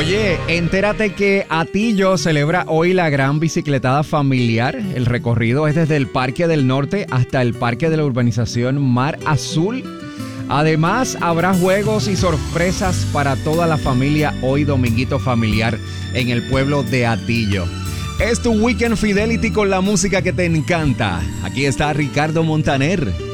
Oye, entérate que Atillo celebra hoy la gran bicicletada familiar. El recorrido es desde el Parque del Norte hasta el Parque de la Urbanización Mar Azul. Además, habrá juegos y sorpresas para toda la familia hoy dominguito familiar en el pueblo de Atillo. Es tu Weekend Fidelity con la música que te encanta. Aquí está Ricardo Montaner.